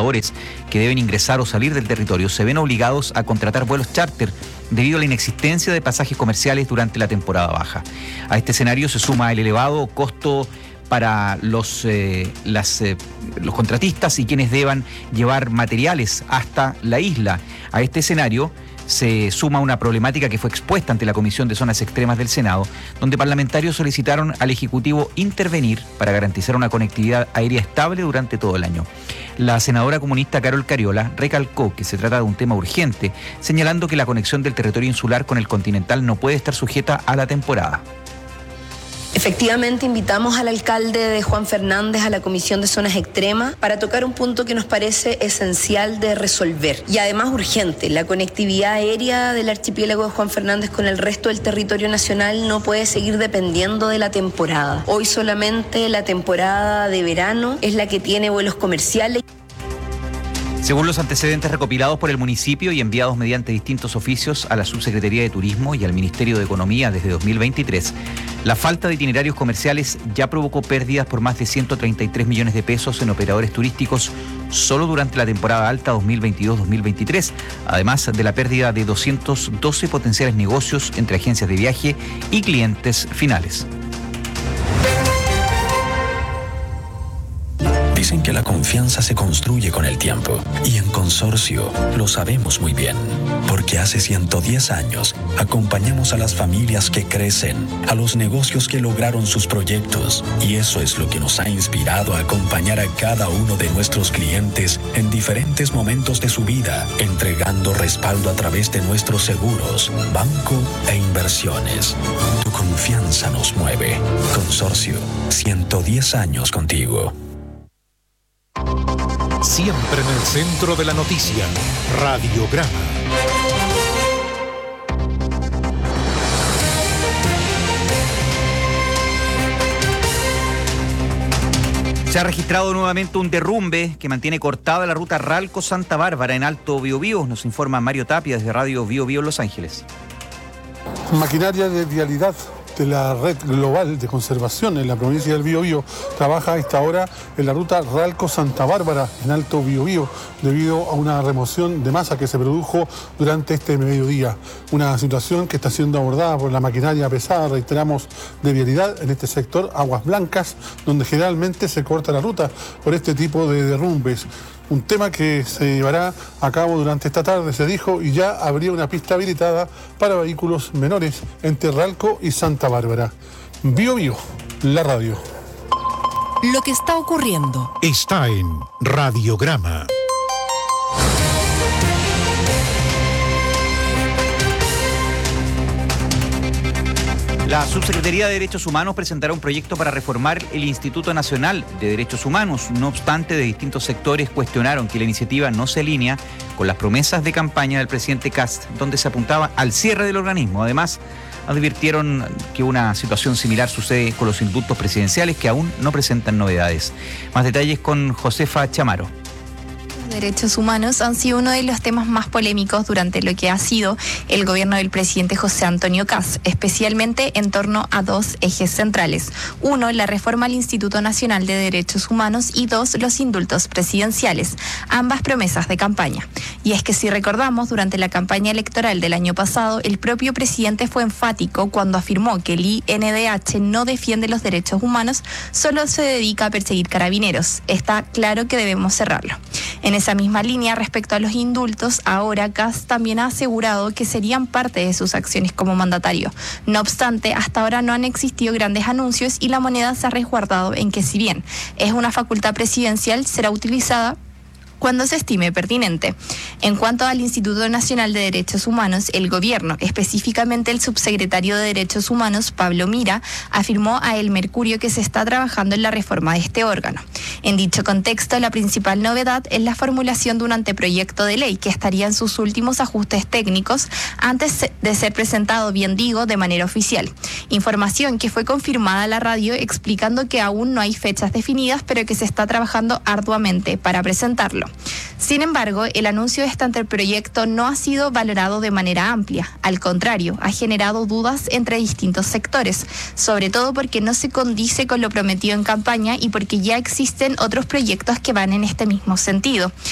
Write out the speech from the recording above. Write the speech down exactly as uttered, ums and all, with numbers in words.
trabajadores que deben ingresar o salir del territorio se ven obligados a contratar vuelos charter debido a la inexistencia de pasajes comerciales durante la temporada baja. A este escenario se suma el elevado costo para los, eh, las, eh, los contratistas y quienes deban llevar materiales hasta la isla. A este escenario se suma una problemática que fue expuesta ante la Comisión de Zonas Extremas del Senado, donde parlamentarios solicitaron al Ejecutivo intervenir para garantizar una conectividad aérea estable durante todo el año. La senadora comunista Carol Cariola recalcó que se trata de un tema urgente, señalando que la conexión del territorio insular con el continental no puede estar sujeta a la temporada. Efectivamente, invitamos al alcalde de Juan Fernández a la Comisión de Zonas Extremas para tocar un punto que nos parece esencial de resolver y además urgente. La conectividad aérea del archipiélago de Juan Fernández con el resto del territorio nacional no puede seguir dependiendo de la temporada. Hoy solamente la temporada de verano es la que tiene vuelos comerciales. Según los antecedentes recopilados por el municipio y enviados mediante distintos oficios a la Subsecretaría de Turismo y al Ministerio de Economía desde dos mil veintitrés, la falta de itinerarios comerciales ya provocó pérdidas por más de ciento treinta y tres millones de pesos en operadores turísticos solo durante la temporada alta dos mil veintidós dos mil veintitrés, además de la pérdida de doscientos doce potenciales negocios entre agencias de viaje y clientes finales. Dicen que la confianza se construye con el tiempo y en Consorcio lo sabemos muy bien, porque hace ciento diez años acompañamos a las familias que crecen, a los negocios que lograron sus proyectos, y eso es lo que nos ha inspirado a acompañar a cada uno de nuestros clientes en diferentes momentos de su vida, entregando respaldo a través de nuestros seguros, banco e inversiones. Tu confianza nos mueve. Consorcio, ciento diez años contigo. Siempre en el centro de la noticia, Radiograma. Se ha registrado nuevamente un derrumbe que mantiene cortada la ruta Ralco-Santa Bárbara en Alto Biobío. Nos informa Mario Tapia desde Radio Biobío Los Ángeles. Maquinaria de vialidad de la Red Global de Conservación en la provincia del Biobío trabaja a esta hora en la ruta Ralco-Santa Bárbara en Alto Biobío debido a una remoción de masa que se produjo durante este mediodía. Una situación que está siendo abordada por la maquinaria pesada, reiteramos, de vialidad en este sector Aguas Blancas, donde generalmente se corta la ruta por este tipo de derrumbes. Un tema que se llevará a cabo durante esta tarde, se dijo, y ya habría una pista habilitada para vehículos menores entre Ralco y Santa Bárbara. Biobío, la radio. Lo que está ocurriendo está en Radiograma. La Subsecretaría de Derechos Humanos presentará un proyecto para reformar el Instituto Nacional de Derechos Humanos. No obstante, de distintos sectores cuestionaron que la iniciativa no se alinea con las promesas de campaña del presidente Kast, donde se apuntaba al cierre del organismo. Además, advirtieron que una situación similar sucede con los indultos presidenciales, que aún no presentan novedades. Más detalles con Josefa Chamaro. Derechos humanos han sido uno de los temas más polémicos durante lo que ha sido el gobierno del presidente José Antonio Kast, especialmente en torno a dos ejes centrales. Uno, la reforma al Instituto Nacional de Derechos Humanos, y dos, los indultos presidenciales, ambas promesas de campaña. Y es que si recordamos, durante la campaña electoral del año pasado, el propio presidente fue enfático cuando afirmó que el I N D H no defiende los derechos humanos, solo se dedica a perseguir carabineros. Está claro que debemos cerrarlo. En esa misma línea, respecto a los indultos, ahora Kast también ha asegurado que serían parte de sus acciones como mandatario. No obstante, hasta ahora no han existido grandes anuncios y la moneda se ha resguardado en que, si bien es una facultad presidencial, será utilizada cuando se estime pertinente. En cuanto al Instituto Nacional de Derechos Humanos, el gobierno, específicamente el subsecretario de Derechos Humanos, Pablo Mira, afirmó a El Mercurio que se está trabajando en la reforma de este órgano. En dicho contexto, la principal novedad es la formulación de un anteproyecto de ley que estaría en sus últimos ajustes técnicos antes de ser presentado, bien digo, de manera oficial. Información que fue confirmada a la radio explicando que aún no hay fechas definidas, pero que se está trabajando arduamente para presentarlo. Sin embargo, el anuncio de este anteproyecto no ha sido valorado de manera amplia. Al contrario, ha generado dudas entre distintos sectores, sobre todo porque no se condice con lo prometido en campaña y porque ya existen otros proyectos que van en este mismo sentido.